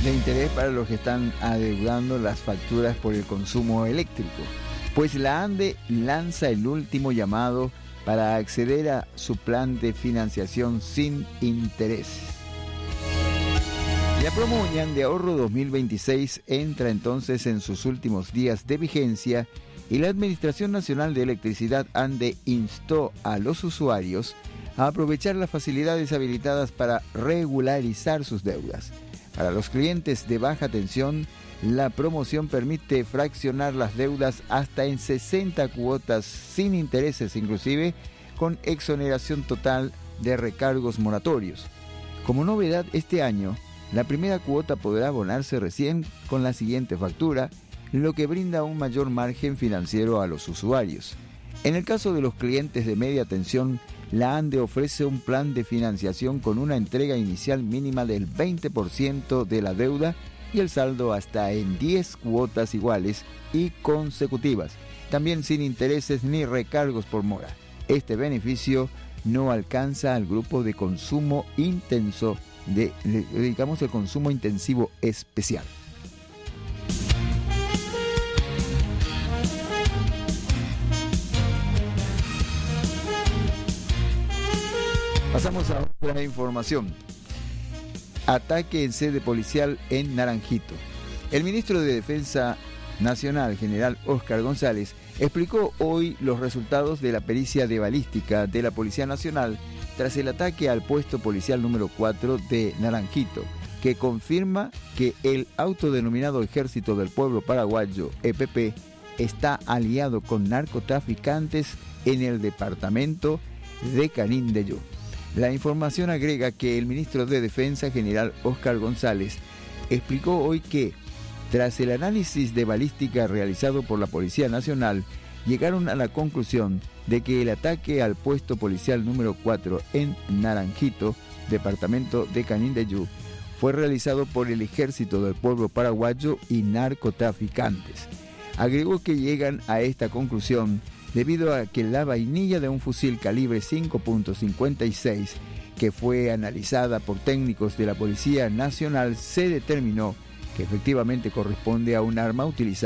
de interés para los que están adeudando las facturas por el consumo eléctrico, pues la ANDE lanza el último llamado para acceder a su plan de financiación sin intereses. La promo Uñan de Ahorro 2026 entra entonces en sus últimos días de vigencia y la Administración Nacional de Electricidad ANDE instó a los usuarios a aprovechar las facilidades habilitadas para regularizar sus deudas. Para los clientes de baja tensión, la promoción permite fraccionar las deudas hasta en 60 cuotas sin intereses, inclusive con exoneración total de recargos moratorios. Como novedad este año, la primera cuota podrá abonarse recién con la siguiente factura, lo que brinda un mayor margen financiero a los usuarios. En el caso de los clientes de media tensión, la ANDE ofrece un plan de financiación con una entrega inicial mínima del 20% de la deuda y el saldo hasta en 10 cuotas iguales y consecutivas, también sin intereses ni recargos por mora. Este beneficio no alcanza al grupo de consumo intenso, dedicamos el consumo intensivo especial. Pasamos a otra información. Ataque en sede policial en Naranjito. El ministro de Defensa Nacional, general Óscar González, explicó hoy los resultados de la pericia de balística de la Policía Nacional tras el ataque al puesto policial número 4 de Naranjito, que confirma que el autodenominado Ejército del Pueblo Paraguayo, EPP, está aliado con narcotraficantes en el departamento de Canindeyú. La información agrega que el ministro de Defensa, general Óscar González, explicó hoy que, tras el análisis de balística realizado por la Policía Nacional, llegaron a la conclusión de que el ataque al puesto policial número 4 en Naranjito, departamento de Canindeyú, fue realizado por el Ejército del Pueblo Paraguayo y narcotraficantes. Agregó que llegan a esta conclusión debido a que la vainilla de un fusil calibre 5.56 que fue analizada por técnicos de la Policía Nacional se determinó que efectivamente corresponde a un arma utilizada